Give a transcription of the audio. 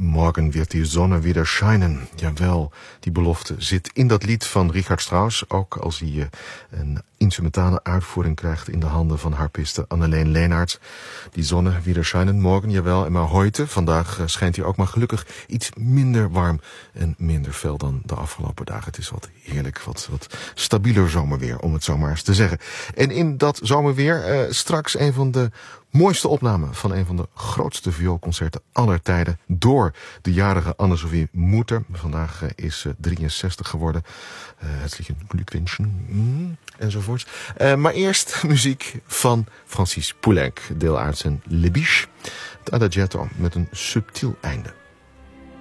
Morgen wird die Sonne wieder scheinen. Jawel, die belofte zit in dat lied van Richard Strauss. Ook als hij een instrumentale uitvoering krijgt in de handen van harpiste Anneleen Leenaerts. Die zonne wieder scheinen, morgen, jawel. En maar heute, vandaag schijnt hij ook, maar gelukkig iets minder warm en minder fel dan de afgelopen dagen. Het is wat heerlijk, wat stabieler zomerweer, om het zo maar eens te zeggen. En in dat zomerweer straks een van de mooiste opname van een van de grootste vioolconcerten aller tijden door de jarige Anne-Sophie Mutter. Vandaag is ze 63 geworden. Herzlichen Glückwünschen enzovoorts. Maar eerst muziek van Francis Poulenc, deel uit zijn Le Biche. Het Adagietto met een subtiel einde.